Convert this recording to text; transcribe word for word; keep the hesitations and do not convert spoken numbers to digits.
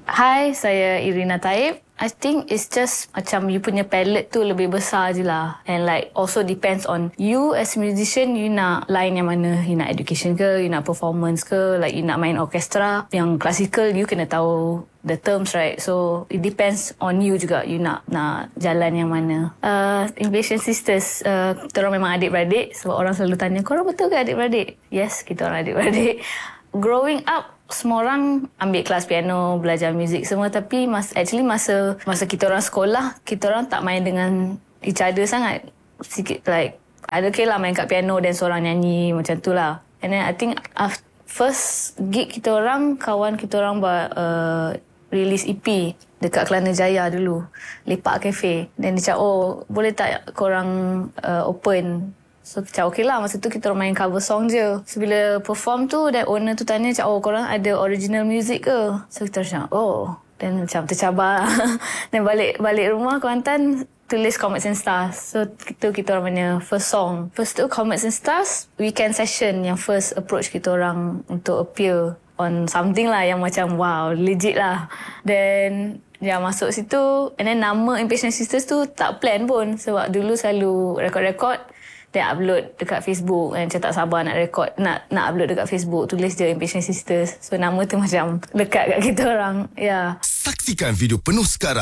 Hi, saya Irina Taib. I think it's just macam you punya palette tu lebih besar je lah. And like also depends on you as musician, you nak line yang mana. You nak education ke, you nak performance ke, like you nak main orkestra. Yang classical, you kena tahu the terms, right? So it depends on you juga, you nak nak jalan yang mana. Uh, Impatient Sisters, uh, kita orang memang adik-beradik. Sebab orang selalu tanya, korang betul ke adik-beradik? Yes, kita orang adik-beradik. Growing up, semua orang ambil kelas piano, belajar muzik semua, tapi mas, actually masa masa kita orang sekolah, kita orang tak main dengan each other sangat. Sikit like, ada okay lah main kat piano dan seorang nyanyi, macam tu lah. And then I think after, first gig kita orang, kawan kita orang buat uh, release E P dekat Kelana Jaya dulu, Lepak Cafe. Dan dia cakap, oh boleh tak korang uh, open? So macam okey lah, masa tu kita orang main cover song je. So bila perform tu, dan owner tu tanya macam, oh korang ada original music ke? So kita macam, oh. Dan macam tercabar. Dan balik balik rumah Kuantan, tulis Comets and Stars. So itu kita orang punya first song. First tu Comets and Stars, weekend session yang first approach kita orang untuk appear on something lah yang macam wow, legit lah. Then ya masuk situ, and then nama Impatient Sisters tu tak plan pun. Sebab dulu selalu rekod-rekod, then upload dekat Facebook, and macam tak sabar nak record, nak nak upload dekat Facebook, tulis je Impatient Sisters. So nama tu macam lekat kat kita orang. Ya. Yeah. Saksikan video penuh sekarang